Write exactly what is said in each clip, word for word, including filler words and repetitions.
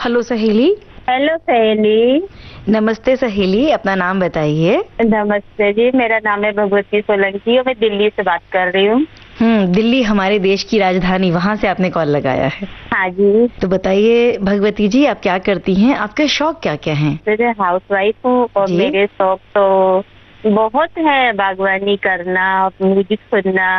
Hello सहेली। Hello सहेली। नमस्ते सहेली, अपना नाम बताइए। नमस्ते जी, मेरा नाम है भगवती सोलंकी और मैं दिल्ली से बात कर रही हूँ। हम्म दिल्ली हमारे देश की राजधानी, वहाँ से आपने कॉल लगाया है। हाँ जी। तो बताइए भगवती जी, आप क्या करती हैं, आपके शौक क्या क्या हैं? मैं हाउस वाइफ हूँ और मेरे शौक तो बहुत है, बागवानी करना, म्यूजिक सुनना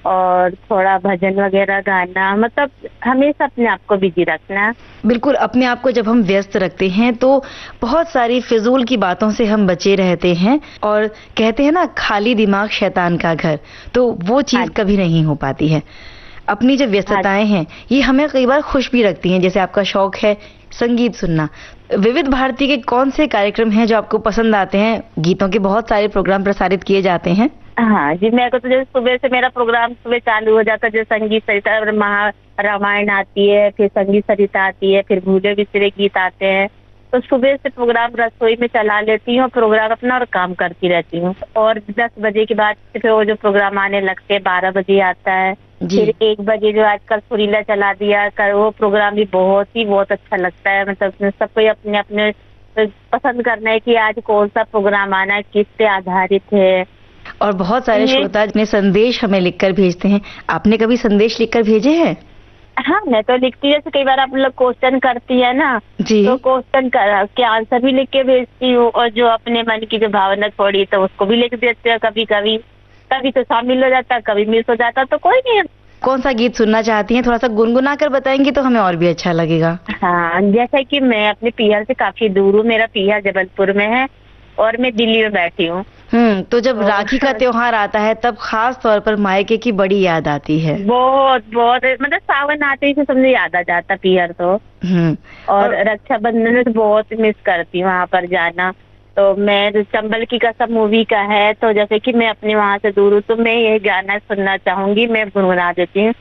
और थोड़ा भजन वगैरह गाना, मतलब हमेशा अपने आप को बिजी रखना। बिल्कुल, अपने आप को जब हम व्यस्त रखते हैं तो बहुत सारी फिजूल की बातों से हम बचे रहते हैं और कहते हैं ना, खाली दिमाग शैतान का घर, तो वो चीज कभी नहीं हो पाती है। अपनी जो व्यस्तताएं हैं ये हमें कई बार खुश भी रखती हैं। जैसे आपका शौक है संगीत सुनना, विविध भारती के कौन से कार्यक्रम हैं जो आपको पसंद आते हैं? गीतों के बहुत सारे प्रोग्राम प्रसारित किए जाते हैं। हाँ जी, मेरे को तो जैसे सुबह से मेरा प्रोग्राम सुबह चालू हो जाता है, जैसे संगीत सरिता, महा रामायण आती है, फिर संगीत सरिता आती है, फिर भूले बिसरे गीत आते हैं, तो सुबह से प्रोग्राम रसोई में चला लेती हूँ, प्रोग्राम अपना और काम करती रहती हूँ। और दस बजे के बाद फिर वो जो प्रोग्राम आने लगते हैं, बारह बजे आता है, फिर एक बजे जो आजकल सुरीला चला दिया कर, वो प्रोग्राम भी बहुत ही बहुत अच्छा लगता है। मतलब सबको अपने अपने पसंद करना है कि आज कौन सा प्रोग्राम आना है, किस पे आधारित है। और बहुत सारे श्रोता अपने संदेश हमें लिखकर भेजते हैं। आपने कभी संदेश लिखकर भेजे हैं? हाँ, मैं तो लिखती, जैसे कई बार आप लोग क्वेश्चन करती है ना, तो क्वेश्चन के आंसर भी लिख के भेजती हूँ, और जो अपने मन की जो भावना थोड़ी तो उसको भी लिख देते हैं। कभी कभी कभी तो शामिल हो जाता, कभी मिस हो जाता, तो कोई नहीं। कौन सा गीत सुनना चाहती हैं? थोड़ा सा गुनगुना कर बताएंगी तो हमें और भी अच्छा लगेगा। हाँ, जैसे कि मैं अपने पीहर से काफी दूर हूँ, मेरा पीहर जबलपुर में है और मैं दिल्ली में बैठी हूँ। हम्म तो जब राखी का त्योहार आता है तब खास तौर पर मायके की बड़ी याद आती है। बहुत बहुत, मतलब सावन आते ही से समझे याद आ जाता पीहर तो। हम्म और, और रक्षाबंधन में तो बहुत मिस करती हूँ वहाँ पर जाना। तो मैं चंबल की कसम मूवी का है, तो जैसे कि मैं अपने वहाँ से दूर हूँ, तो मैं ये गाना सुनना चाहूंगी, मैं गुनगुना देती हूँ।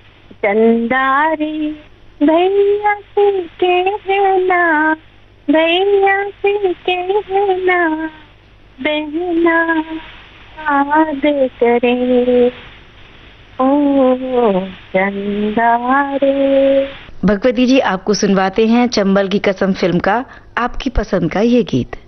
चंदारी भैया से कहना, भैया से कहना, बहना याद करे ओ चंदारे। भगवती जी, आपको सुनवाते हैं चंबल की कसम फिल्म का आपकी पसंद का ये गीत।